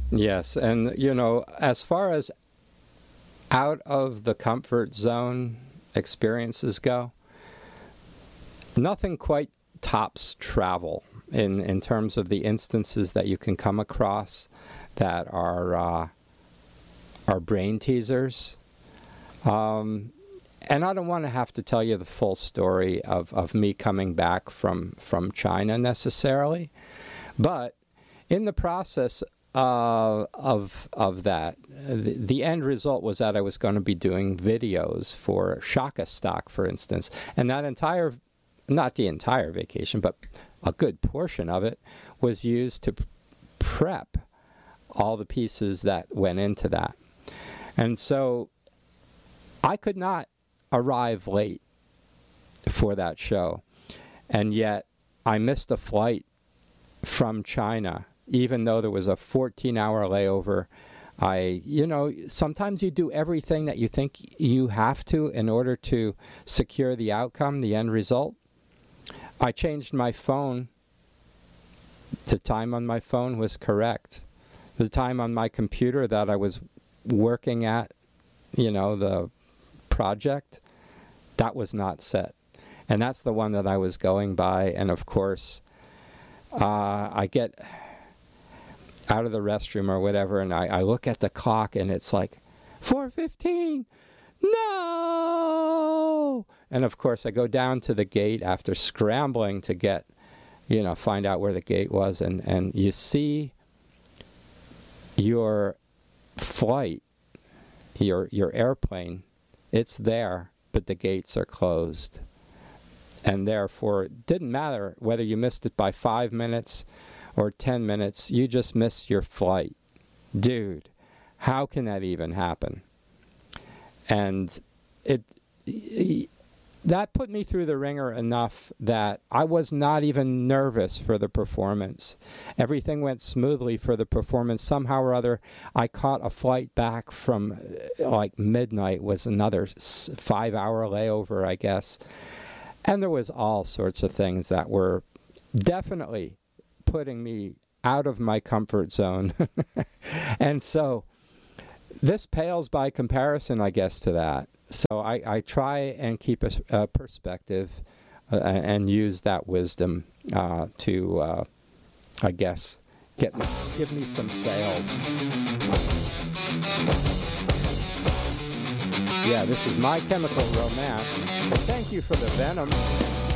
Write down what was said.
Yes, and as far as out of the comfort zone experiences go, nothing quite tops travel in terms of the instances that you can come across that are brain teasers. And I don't want to have to tell you the full story of me coming back from China necessarily, but in the process of that, the end result was that I was going to be doing videos for Shaka Stock, for instance, and that not the entire vacation, but a good portion of it was used to prep all the pieces that went into that. And so I could not arrive late for that show, and yet I missed a flight from China, even though there was a 14-hour layover. Sometimes you do everything that you think you have to in order to secure the outcome, the end result. I changed my phone. The time on my phone was correct. The time on my computer that I was working at, the project, that was not set. And that's the one that I was going by. And of course, I get out of the restroom or whatever, and I look at the clock, and it's like 4:15. No! And of course, I go down to the gate after scrambling to get, find out where the gate was, and you see your flight, your airplane, it's there, but the gates are closed. And therefore, it didn't matter whether you missed it by 5 minutes or 10 minutes, you just missed your flight. Dude, how can that even happen? And that put me through the ringer enough that I was not even nervous for the performance. Everything went smoothly for the performance. Somehow or other, I caught a flight back from like midnight, was another 5-hour layover, I guess. And there was all sorts of things that were definitely putting me out of my comfort zone. And so this pales by comparison, I guess, to that. So I try and keep a perspective and use that wisdom to, I guess, give me some sales. Yeah, this is My Chemical Romance. Thank you for the venom.